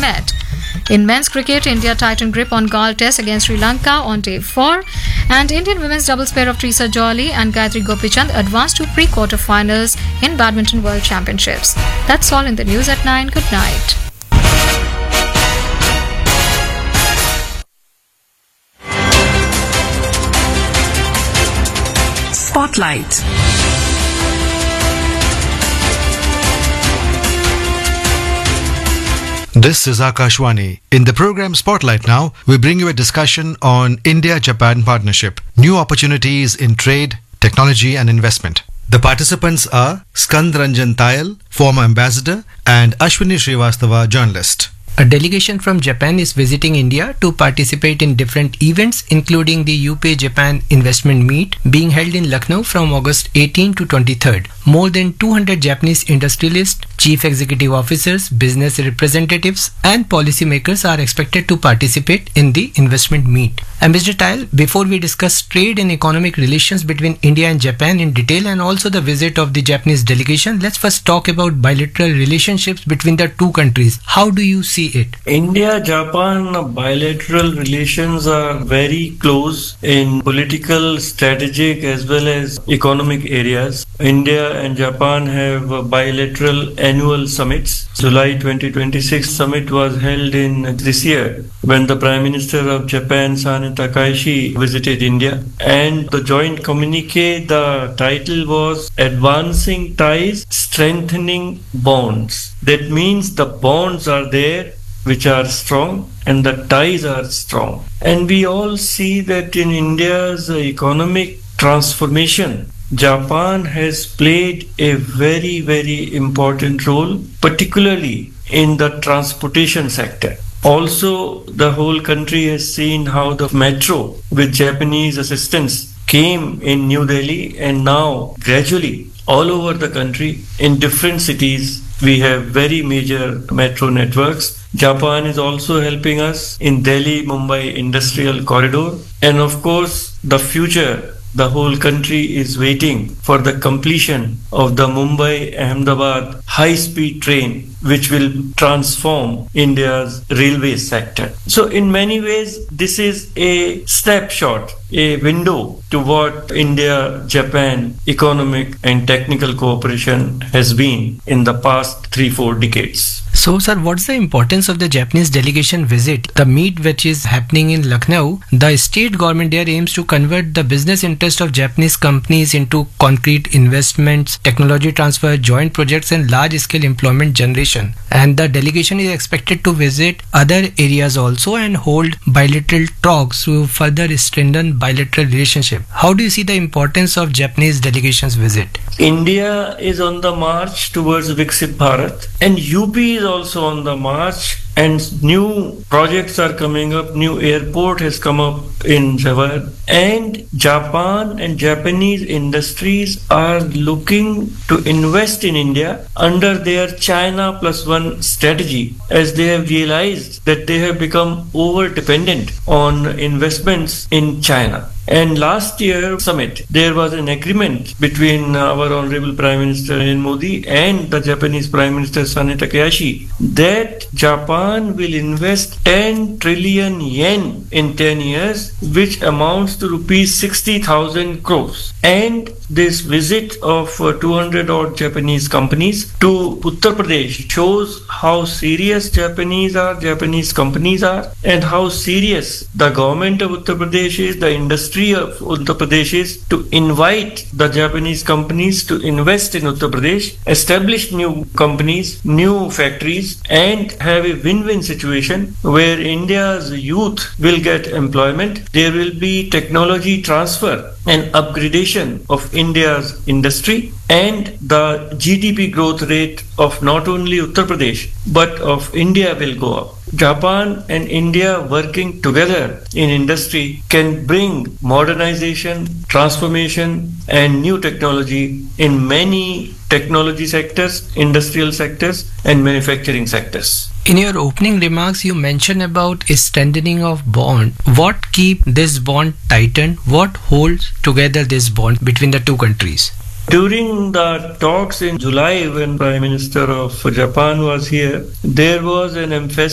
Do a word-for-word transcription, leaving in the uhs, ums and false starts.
met. In men's cricket, India tightened grip on Galle Test against Sri Lanka on day four, and Indian women's doubles pair of Teresa Jolly and Gayatri Gopichand advanced to pre-quarter-finals in Badminton World Championships. That's all in the news at nine. Good night. Spotlight. This is Akashwani. In the program Spotlight now, we bring you a discussion on India-Japan partnership, new opportunities in trade, technology and investment. The participants are Skand Ranjan Tayal, former ambassador, and Ashwini Srivastava, journalist. A delegation from Japan is visiting India to participate in different events, including the U P Japan Investment Meet being held in Lucknow from August eighteenth to twenty-third. More than two hundred Japanese industrialists, chief executive officers, business representatives, and policymakers are expected to participate in the investment meet. Ambassador Tayal, before we discuss trade and economic relations between India and Japan in detail and also the visit of the Japanese delegation, let's first talk about bilateral relationships between the two countries. How do you see it? India-Japan bilateral relations are very close in political, strategic as well as economic areas. India and Japan have bilateral annual summits. July twenty twenty-six summit was held in this year when the Prime Minister of Japan, Sane Takaishi, visited India. And the joint communiqué, the title was Advancing Ties, Strengthening Bonds. That means the bonds are there, which are strong, and the ties are strong. And we all see that in India's economic transformation, Japan has played a very, very important role, particularly in the transportation sector. Also, the whole country has seen how the metro with Japanese assistance came in New Delhi, and now gradually all over the country in different cities we have very major metro networks. Japan is also helping us in Delhi-Mumbai industrial corridor, and of course the future, the whole country is waiting for the completion of the Mumbai-Ahmedabad high-speed train, which will transform India's railway sector. So in many ways, this is a snapshot, a window to what India-Japan economic and technical cooperation has been in the past three, four decades. So, sir, what's the importance of the Japanese delegation visit? The meet which is happening in Lucknow, the state government there aims to convert the business interest of Japanese companies into concrete investments, technology transfer, joint projects and large-scale employment generation. And the delegation is expected to visit other areas also and hold bilateral talks to further strengthen bilateral relationship. How do you see the importance of Japanese delegation's visit? India is on the march towards Viksit Bharat, and U P is also on the march, and new projects are coming up. New airport has come up in Jawahar, and Japan and Japanese industries are looking to invest in India under their China plus one strategy, as they have realized that they have become over dependent on investments in China. And last year summit, there was an agreement between our Honorable Prime Minister Narendra Modi and the Japanese Prime Minister Sane Takaishi that Japan will invest ten trillion yen in ten years, which amounts to rupees sixty thousand crores. And this visit of uh, two hundred odd Japanese companies to Uttar Pradesh shows how serious Japanese are, Japanese companies are, and how serious the government of Uttar Pradesh is, the industry of Uttar Pradesh is, to invite the Japanese companies to invest in Uttar Pradesh, establish new companies, new factories, and have a win-win situation where India's youth will get employment. There will be technology transfer and upgradation of India's industry, and the G D P growth rate of not only Uttar Pradesh but of India will go up. Japan and India working together in industry can bring modernization, transformation and new technology in many technology sectors, industrial sectors and manufacturing sectors. In your opening remarks, you mentioned about a strengthening of bond. What keep this bond tightened? What holds together this bond between the two countries? During the talks in July when Prime Minister of Japan was here, there was an emphasis